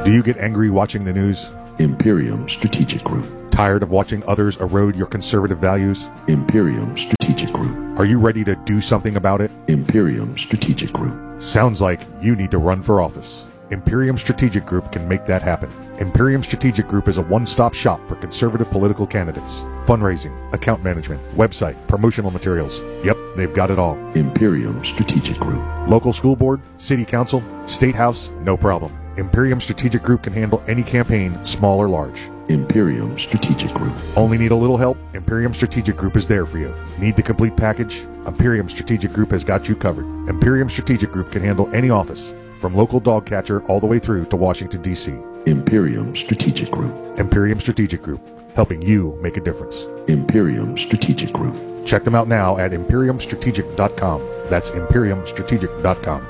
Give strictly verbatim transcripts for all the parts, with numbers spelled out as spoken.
Do you get angry watching the news? Imperium Strategic Group. Tired of watching others erode your conservative values? Imperium Strategic Group. Are you ready to do something about it? Imperium Strategic Group. Sounds like you need to run for office. Imperium Strategic Group can make that happen. Imperium Strategic Group is a one-stop shop for conservative political candidates. Fundraising, account management, website, promotional materials. Yep, they've got it all. Imperium Strategic Group. Local school board, city council, state house, no problem. Imperium Strategic Group can handle any campaign, small or large. Imperium Strategic Group. Only need a little help? Imperium Strategic Group is there for you. Need the complete package? Imperium Strategic Group has got you covered. Imperium Strategic Group can handle any office, from local dog catcher all the way through to Washington, D C Imperium Strategic Group. Imperium Strategic Group, helping you make a difference. Imperium Strategic Group. Check them out now at imperium strategic dot com. That's imperium strategic dot com.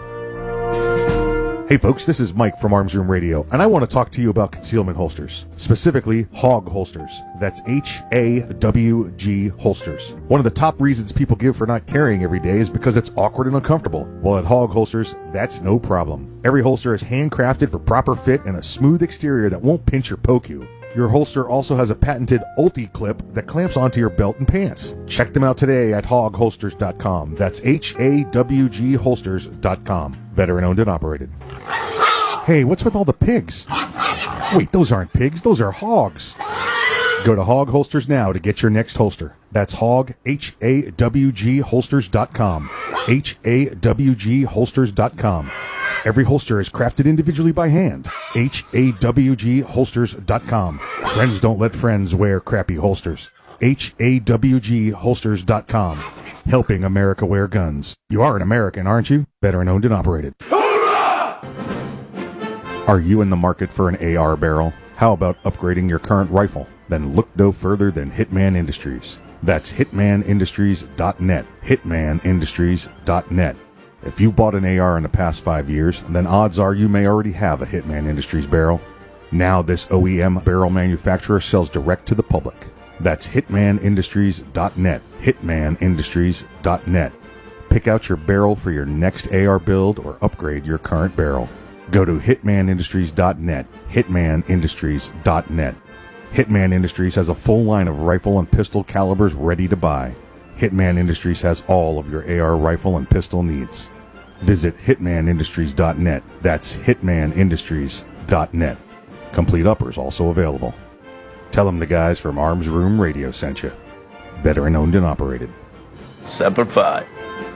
Hey folks, this is Mike from Arms Room Radio, and I want to talk to you about concealment holsters, specifically Hawg holsters. That's H A W G holsters. One of the top reasons people give for not carrying every day is because it's awkward and uncomfortable. Well, at Hawg holsters, that's no problem. Every holster is handcrafted for proper fit and a smooth exterior that won't pinch or poke you. Your holster also has a patented Ulti clip that clamps onto your belt and pants. Check them out today at hawg holsters dot com. That's H A W G holsters dot com. Veteran owned and operated. Hey, what's with all the pigs? Wait, those aren't pigs, those are hogs. Go to Hawg Holsters now to get your next holster. That's Hawg, H A W G holsters dot com. H A W G holsters dot com. Every holster is crafted individually by hand. H A W G holsters dot com. Friends don't let friends wear crappy holsters. H A W G holsters dot com. Helping America wear guns. You are an American, aren't you? Veteran owned and operated. Hoorah! Are you in the market for an A R barrel? How about upgrading your current rifle? Then look no further than Hitman Industries. That's hitman industries dot net. hitman industries dot net. If you bought an A R in the past five years, then odds are you may already have a Hitman Industries barrel. Now this O E M barrel manufacturer sells direct to the public. That's hitman industries dot net. hitman industries dot net. Pick out your barrel for your next A R build or upgrade your current barrel. Go to hitman industries dot net. hitman industries dot net. Hitman Industries has a full line of rifle and pistol calibers ready to buy. Hitman Industries has all of your A R rifle and pistol needs. Visit hitman industries dot net. That's hitman industries dot net. Complete uppers also available. Tell them the guys from Arms Room Radio sent you. Veteran owned and operated. Semper Fi.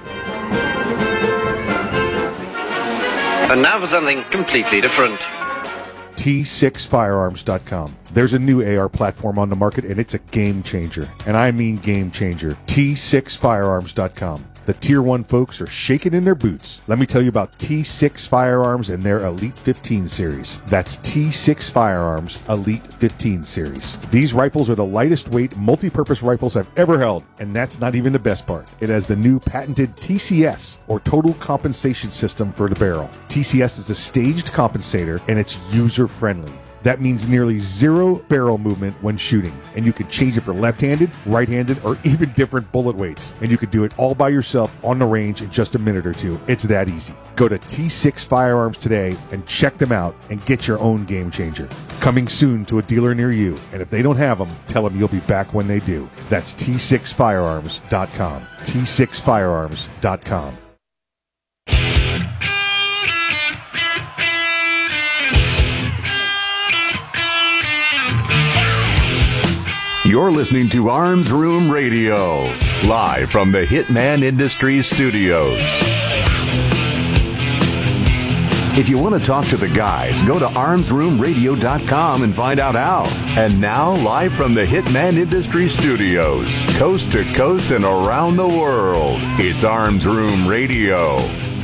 And now for something completely different. T six firearms dot com. There's a new A R platform on the market, and it's a game changer. And I mean game changer. T six firearms dot com. The Tier one folks are shaking in their boots. Let me tell you about T six Firearms and their Elite fifteen series. That's T six Firearms Elite fifteen series. These rifles are the lightest weight multi-purpose rifles I've ever held, and that's not even the best part. It has the new patented T C S, or Total Compensation System, for the barrel. T C S is a staged compensator, and it's user-friendly. That means nearly zero barrel movement when shooting, and you can change it for left-handed, right-handed, or even different bullet weights. And you can do it all by yourself on the range in just a minute or two. It's that easy. Go to T six Firearms today and check them out and get your own game changer. Coming soon to a dealer near you, and if they don't have them, tell them you'll be back when they do. That's T six firearms dot com. T six firearms dot com. You're listening to Arms Room Radio, live from the Hitman Industries studios. If you want to talk to the guys, go to arms room radio dot com and find out how. And now, live from the Hitman Industries studios, coast to coast and around the world, it's Arms Room Radio.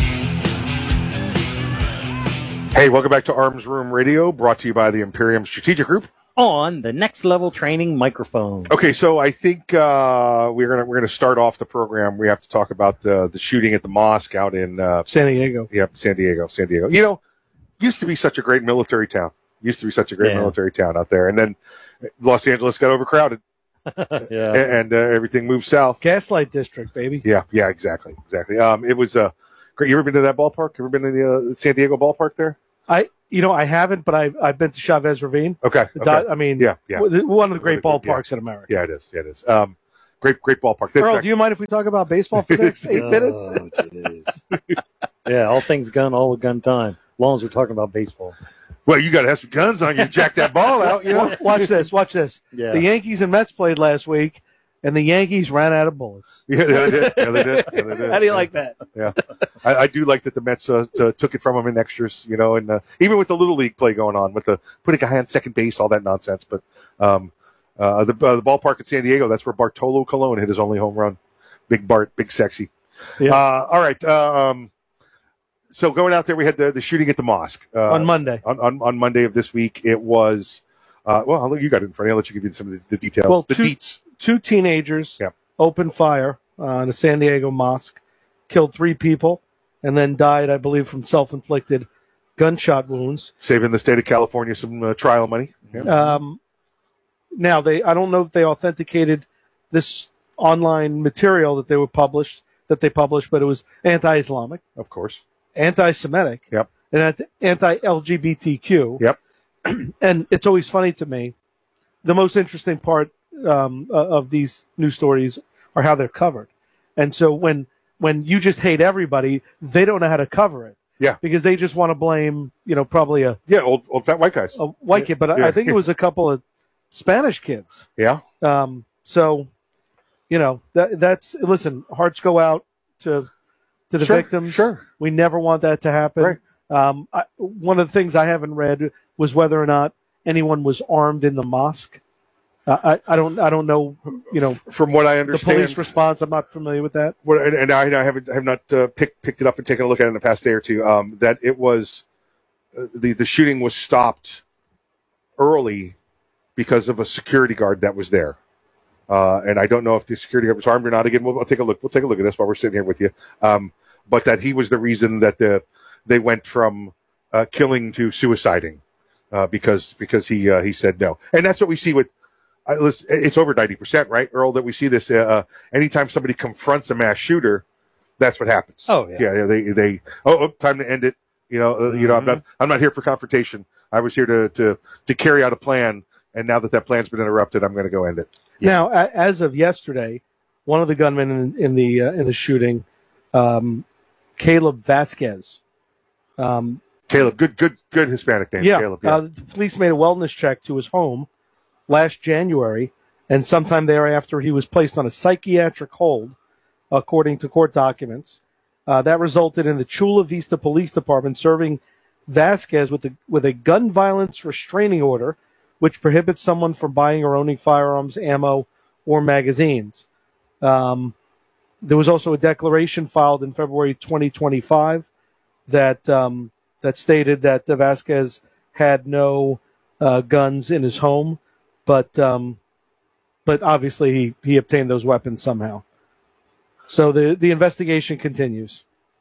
Hey, welcome back to Arms Room Radio, brought to you by the Imperium Strategic Group. On the Next Level Training microphone. Okay, so I think uh, we're gonna we're gonna start off the program. We have to talk about the the shooting at the mosque out in uh, San Diego. Yep, San Diego, San Diego. You know, used to be such a great military town. Used to be such a great Yeah. military town out there, and then Los Angeles got overcrowded, Yeah. and, and uh, everything moved south. Gaslight District, baby. Yeah, yeah, exactly, exactly. Um, it was uh, great. You ever been to that ballpark? Ever been to the uh, San Diego ballpark there? I You know, I haven't, but I've, I've been to Chavez Ravine. Okay. The okay. di- I mean, yeah, yeah. one of the great One of the- ballparks yeah. in America. Yeah, it is. Yeah, it is. Um, great, great ballpark. Earl, do you mind if we talk about baseball for the next eight Oh, minutes? jeez. Yeah, all things gun, all the gun time. As long as we're talking about baseball. Well, you got to have some guns on you to jack that ball out. You know. Watch this. Watch this. Yeah. The Yankees and Mets played last week, and the Yankees ran out of bullets. Yeah, they did. Yeah, they did. Yeah, they did. How do you yeah. like that? Yeah, I, I do like that the Mets uh, t- took it from them in extras, you know, and uh, even with the little league play going on, with the putting a guy on second base, all that nonsense. But um, uh, the uh, the ballpark in San Diego, that's where Bartolo Colon hit his only home run. Big Bart, big sexy. Yeah. Uh, all right. Uh, um, so going out there, we had the, the shooting at the mosque uh, On Monday. On, on on Monday of this week, it was. Uh, well, I'll, you got it in front of you. I'll let you give you some of the, the details. Well, the two, deets. two teenagers Yeah. opened fire uh, in a San Diego mosque, killed three people, and then died, I believe, from self-inflicted gunshot wounds. Saving the state of California some uh, trial money. Yeah. Um, now, they I don't know if they authenticated this online material that they were published, that they published, but it was anti-Islamic, Of course. anti-Semitic, Yep. and anti- anti-L G B T Q. Yep. And it's always funny to me. The most interesting part um, of these news stories are how they're covered. And so when when you just hate everybody, they don't know how to cover it. Yeah. Because they just want to blame, you know, probably a, Yeah, old old fat white guys. a white kid. But I- Yeah. I think it was a couple of Spanish kids. Yeah. Um, so, you know, that that's listen. Hearts go out to to the Sure, victims. sure. We never want that to happen. Right. Um, I, one of the things I haven't read was whether or not anyone was armed in the mosque. Uh, I I don't I don't know. You know, From what I the understand, police response. I'm not familiar with that. what, and, and I, I haven't have not uh, picked picked it up and taken a look at it in the past day or two. Um, that it was uh, the the shooting was stopped early because of a security guard that was there. Uh, and I don't know if the security guard was armed or not. Again, we'll, we'll take a look. We'll take a look at this while we're sitting here with you. Um, but that he was the reason that the they went from uh, killing to suiciding uh, because because he uh, he said no. And that's what we see with. I, listen, it's over ninety percent, right, Earl, that we see this. Uh, anytime somebody confronts a mass shooter, that's what happens. Oh, yeah. yeah. They they oh, oh time to end it. You know, uh, you know. I'm not I'm not here for confrontation. I was here to to to carry out a plan. And now that that plan's been interrupted, I'm going to go end it. Now, a- as of yesterday, one of the gunmen in, in the uh, in the shooting, um, Caleb Vasquez. Um, Caleb, good good good Hispanic name. yeah, Caleb. Yeah. Uh, the police made a wellness check to his home last January, and sometime thereafter, he was placed on a psychiatric hold, according to court documents. Uh, that resulted in the Chula Vista Police Department serving Vasquez with a with a gun violence restraining order, which prohibits someone from buying or owning firearms, ammo, or magazines. Um, there was also a declaration filed in February twenty twenty-five that um, that stated that uh, Vasquez had no uh, guns in his home, but um, but obviously he, he obtained those weapons somehow. So the the investigation continues.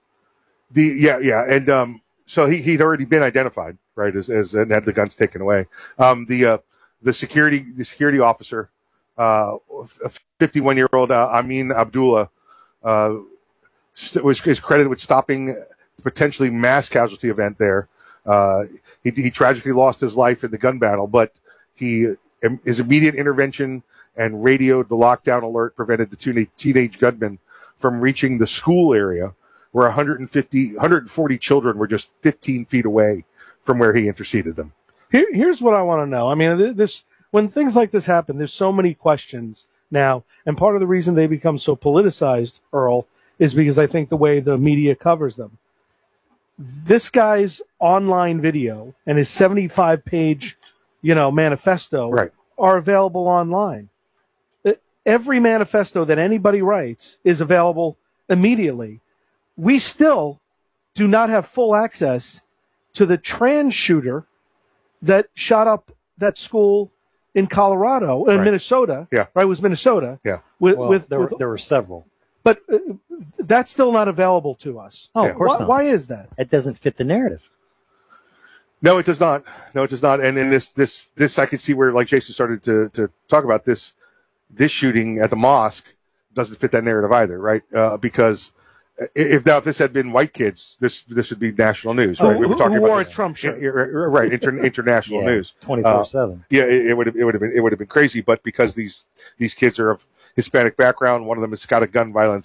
The yeah yeah and um so he he'd already been identified, right, as, as and had the guns taken away. Um the uh the security the security officer, uh a fifty-one year old uh, Amin Abdullah, uh st- was is credited with stopping the potentially mass casualty event there. Uh, he he tragically lost his life in the gun battle, but he his immediate intervention and radioed the lockdown alert prevented the two teenage gunmen from reaching the school area, where one hundred fifty, one hundred forty children were just fifteen feet away from where he interceded them. Here, here's what I want to know. I mean, this when things like this happen, there's so many questions now, and part of the reason they become so politicized, Earl, is because I think the way the media covers them. This guy's online video and his seventy-five page, you know, manifesto Right. are available online. Every manifesto that anybody writes is available immediately. We still do not have full access to the trans shooter that shot up that school in Colorado, in Right. Minnesota. Yeah. Right, it was Minnesota. Yeah. With, Well, with, there, were, with- there were several. but uh, that's still not available to us. Oh, Yeah. of course why, not. why is that? It doesn't fit the narrative. No, it does not. No, it does not. And in this, this, this, I can see where, like Jason started to, to talk about this, this shooting at the mosque doesn't fit that narrative either, right? Uh, because if now if this had been white kids, this this would be national news, right? Who, we were talking who about wore a this. Trump shirt. Yeah, right, inter, international Yeah, news, twenty-four seven. Uh, yeah, it, it would have it would have been it would have been crazy, but because these these kids are of Hispanic background, one of them has got a gun violence